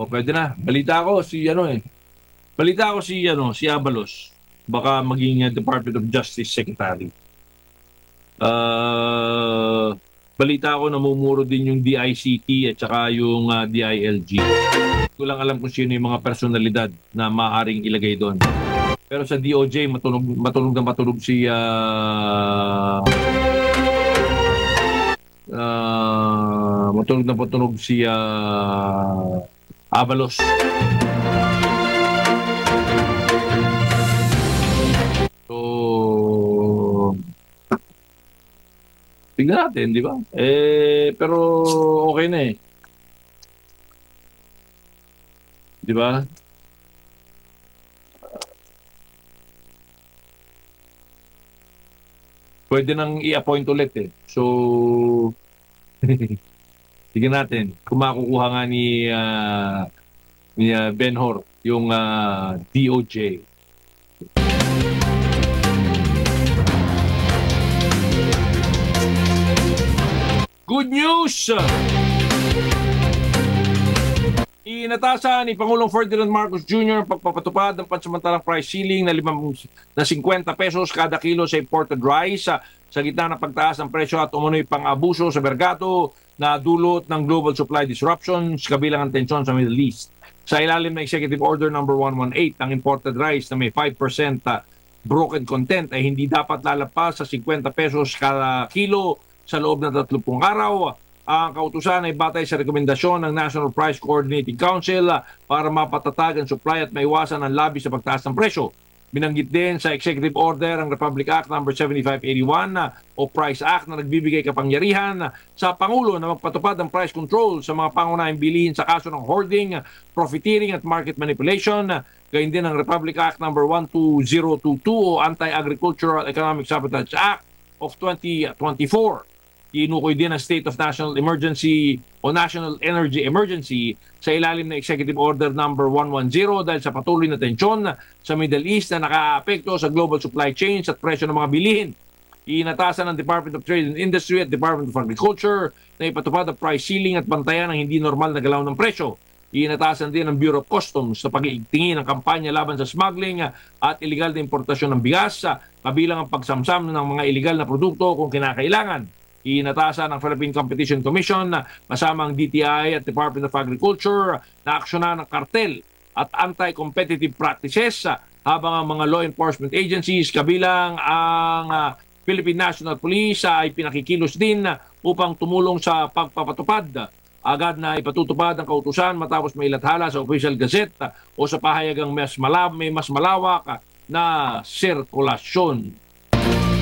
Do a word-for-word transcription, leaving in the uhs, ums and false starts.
pwede na. Balita ko si ano eh. Balita ko si ano, si Abalos. Baka maging uh, Department of Justice Secretary. Uh, balita ko namumuro din yung D I C T at saka yung uh, D I L G. Hindi ko lang alam kung sino yung mga personalidad na maaaring ilagay doon. Pero sa D O J, matulog, matulog na matulog si uh, uh, matulog na matulog si uh, Abalos. So, tignan natin, di ba? Eh, pero okay na eh. Di ba? Pwede nang i-appoint ulit eh. So, tignan natin. Kung makukuha nga ni, uh, ni uh, Benhur yung uh, D O J. Good news! Inatasan ni Pangulong Ferdinand Marcos Junior ang pagpapatupad ng pansamantalang price ceiling na, limang, na fifty pesos kada kilo sa imported rice sa, sa gitna ng pagtaas ng presyo at umunoy pang-abuso sa merkado na dulot ng global supply disruptions kabilang ang tensyon sa Middle East. Sa ilalim ng Executive Order number one eighteen, ang imported rice na may five percent broken content ay hindi dapat lalagpas sa fifty pesos kada kilo sa loob ng thirty araw. Ang kautusan ay batay sa rekomendasyon ng National Price Coordinating Council para mapatatag ang supply at maiwasan ang labis sa pagtaas ng presyo. Binanggit din sa Executive Order ang Republic Act number seventy-five eighty-one o Price Act na nagbibigay kapangyarihan sa Pangulo na magpatupad ng price control sa mga pangunahing bilihin sa kaso ng hoarding, profiteering at market manipulation. Gayun din ang Republic Act number one two zero two two o Anti-Agricultural Economic Sabotage Act of twenty twenty-four. Inukoy din ang State of National Emergency o National Energy Emergency sa ilalim ng Executive Order number one ten dahil sa patuloy na tensyon sa Middle East na nakaapekto sa global supply chains at presyo ng mga bilihin. Inatasan ng Department of Trade and Industry at Department of Agriculture na ipatupad ang price ceiling at bantayan ang hindi normal na galaw ng presyo. Inatasan din ng Bureau of Customs sa pag-iigtingin ng kampanya laban sa smuggling at iligal na importasyon ng bigas, kabilang ang pagsamsam ng mga iligal na produkto kung kinakailangan. Inatasan ng Philippine Competition Commission kasama ang D T I at Department of Agriculture na aksyonan ng kartel at anti-competitive practices habang ang mga law enforcement agencies kabilang ang uh, Philippine National Police uh, ay pinakikilos din upang tumulong sa pagpapatupad. Agad na ipatutupad ang kautusan matapos may ilathala sa Official Gazette uh, o sa pahayagang mas malaw, may mas malawak uh, na sirkulasyon.